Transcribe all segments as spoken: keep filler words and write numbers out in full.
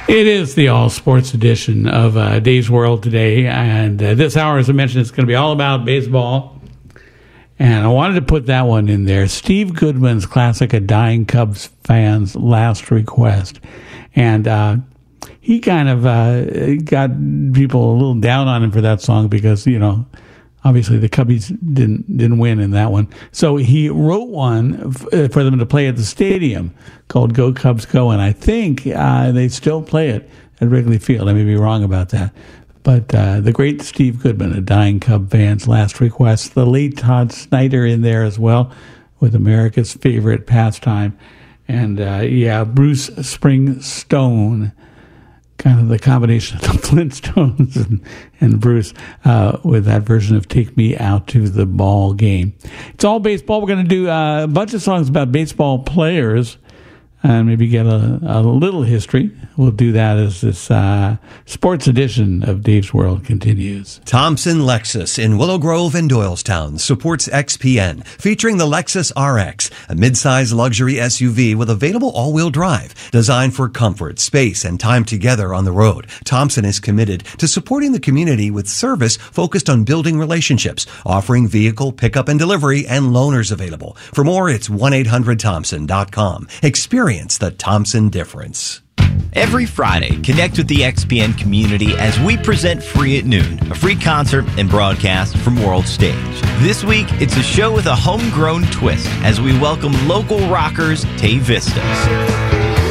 It is the all sports edition of uh, Dave's World today, and uh, this hour, as I mentioned, it's going to be all about baseball. And I wanted to put that one in there. Steve Goodman's classic, A Dying Cubs Fan's Last Request. And uh, he kind of uh, got people a little down on him for that song because, you know, obviously the Cubbies didn't didn't win in that one. So he wrote one f- for them to play at the stadium called Go Cubs Go, and I think uh, they still play it at Wrigley Field. I may be wrong about that. But uh, the great Steve Goodman, A Dying Cub Fan's Last Request. The late Todd Snyder in there as well with America's Favorite Pastime. And, uh, yeah, Bruce Springstone, kind of the combination of the Flintstones and, and Bruce uh, with that version of Take Me Out to the Ball Game. It's all baseball. We're going to do uh, a bunch of songs about baseball players and maybe get a, a little history. We'll do that as this uh, sports edition of Dave's World continues. Thompson Lexus in Willow Grove and Doylestown supports X P N, featuring the Lexus R X, a midsize luxury S U V with available all-wheel drive, designed for comfort, space, and time together on the road. Thompson is committed to supporting the community with service focused on building relationships, offering vehicle pickup and delivery, and loaners available. For more, it's one eight hundred thompson dot com. Experience the Thompson difference. Every Friday, connect with the X P N community as we present Free at Noon, a free concert and broadcast from World Stage. This week, it's a show with a homegrown twist as we welcome local rockers Tay Vistas.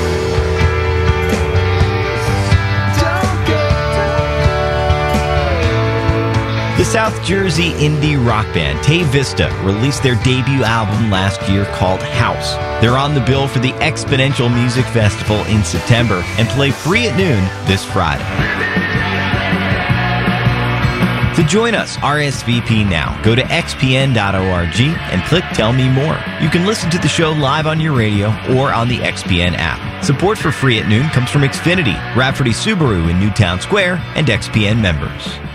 The South Jersey indie rock band Tay Vista released their debut album last year called House. They're on the bill for the Exponential Music Festival in September and play Free at Noon this Friday. To join us, R S V P now. Go to x p n dot org and click Tell Me More. You can listen to the show live on your radio or on the X P N app. Support for Free at Noon comes from Xfinity, Rafferty Subaru in Newtown Square, and X P N members.